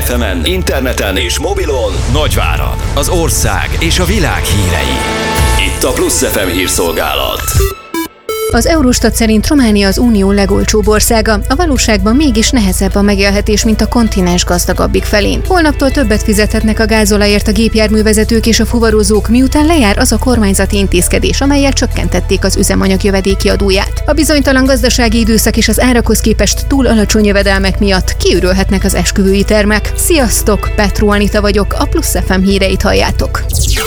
FM-en, interneten és mobilon Nagyvárad, az ország és a világ hírei. Itt a Plusz FM hírszolgálat. Az Eurostat szerint Románia az unió legolcsóbb országa, a valóságban mégis nehezebb a megélhetés, mint a kontinens gazdagabbik felén. Holnaptól többet fizethetnek a gázolajért a gépjárművezetők és a fuvarozók, miután lejár az a kormányzati intézkedés, amellyel csökkentették az üzemanyag jövedéki adóját. A bizonytalan gazdasági időszak és az árakhoz képest túl alacsony jövedelmek miatt kiürülhetnek az esküvői termek. Sziasztok, Petró Anita vagyok, a Plusz FM híreit halljátok.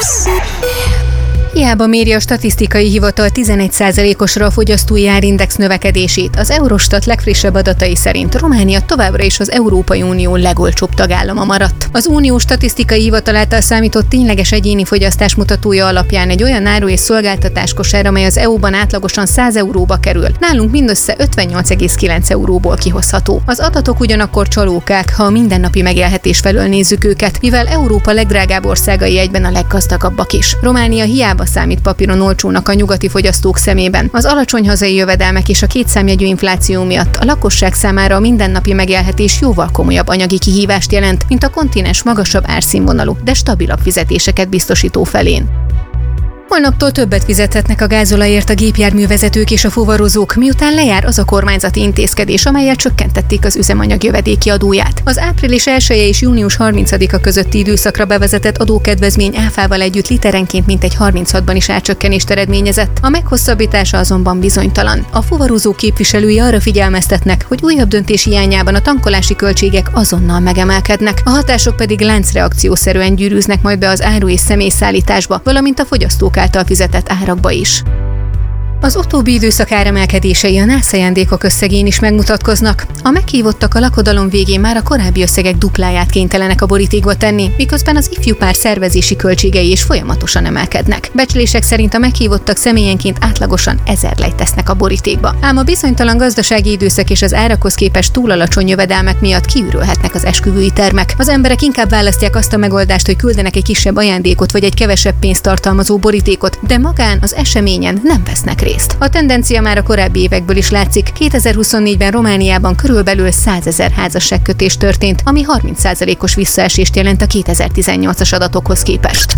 Hiába méri a statisztikai hivatal 11%-osra a fogyasztói árindex növekedését. Az Eurostat legfrissebb adatai szerint Románia továbbra is az Európai Unió legolcsóbb tagállama maradt. Az Unió statisztikai hivatal által számított tényleges egyéni fogyasztás mutatója alapján egy olyan áru és szolgáltatás kosár, amely az EU-ban átlagosan 100 euróba kerül, nálunk mindössze 58,9 euróból kihozható. Az adatok ugyanakkor csalókák, ha a mindennapi megélhetés felől nézzük őket, mivel Európa legdrágább országai egyben a leggazdagabbak is. Románia hiába számít papíron olcsónak a nyugati fogyasztók szemében. Az alacsony hazai jövedelmek és a kétszámjegyű infláció miatt a lakosság számára a mindennapi megélhetés jóval komolyabb anyagi kihívást jelent, mint a kontinens magasabb árszínvonalú, de stabilabb fizetéseket biztosító felén. Holnaptól többet fizethetnek a gázolajért a gépjárművezetők és a fuvarozók, miután lejár az a kormányzati intézkedés, amellyel csökkentették az üzemanyag jövedéki adóját. Az április 1-e és június 30-a közötti időszakra bevezetett adókedvezmény áfával együtt literenként mintegy 36-ban is árcsökkenést eredményezett. A meghosszabbítása azonban bizonytalan. A fuvarozó képviselői arra figyelmeztetnek, hogy újabb döntés hiányában a tankolási költségek azonnal megemelkednek, a hatások pedig láncreakciószerűen gyűrűznek majd be az áru- és személyszállításba, valamint a fogyasztók által fizetett árakba is. Az utóbbi időszak áremelkedései a NÁSZ ajándékok összegén is megmutatkoznak. A meghívottak a lakodalom végén már a korábbi összegek dupláját kénytelenek a borítékba tenni, miközben az ifjú pár szervezési költségei is folyamatosan emelkednek. Becslések szerint a meghívottak személyenként átlagosan 1000 lejt tesznek a borítékba. Ám a bizonytalan gazdasági időszak és az árakhoz képest túl alacsony jövedelmek miatt kiürülhetnek az esküvői termek. Az emberek inkább választják azt a megoldást, hogy küldenek egy kisebb ajándékot vagy egy kevesebb pénzt tartalmazó borítékot, de magán az eseményen nem vesznek részt. A tendencia már a korábbi évekből is látszik. 2024-ben Romániában körülbelül 100 000 házasságkötés történt, ami 30%-os visszaesést jelent a 2018-as adatokhoz képest.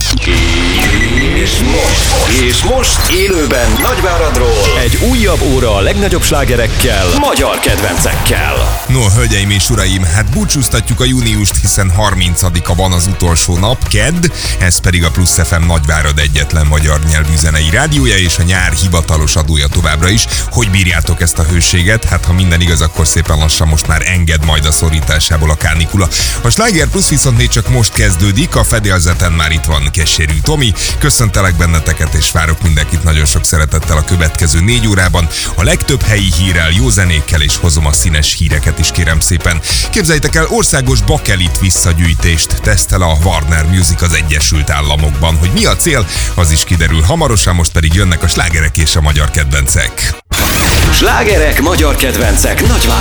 És most élőben Nagyváradról egy újabb óra a legnagyobb slágerekkel, magyar kedvencekkel. No, hölgyeim és uraim, hát búcsúztatjuk a júniust, hiszen 30-a van az utolsó nap, kedd, ez pedig a Plusz FM Nagyvárad egyetlen magyar nyelvű zenei rádiója és a nyár hivatalos adója továbbra is. Hogy bírjátok ezt a hőséget? Hát ha minden igaz, akkor szépen lassan most már enged majd a szorításából a kánikula. A Sláger Plusz viszont még csak most kezdődik, a fedélzeten már itt van Keserű Tomi. Köszöntelek benneteket és várok mindenkit nagyon sok szeretettel a következő 4 órában. A legtöbb helyi hírrel, jó zenékkel és hozom a színes híreket is, kérem szépen. Képzeljétek el, országos bakelit visszagyűjtést tesztel a Warner Music az Egyesült Államokban. Hogy mi a cél, az is kiderül hamarosan, most pedig jönnek a slágerek és a magyar kedvencek. Slágerek, magyar kedvencek, Nagyvárad.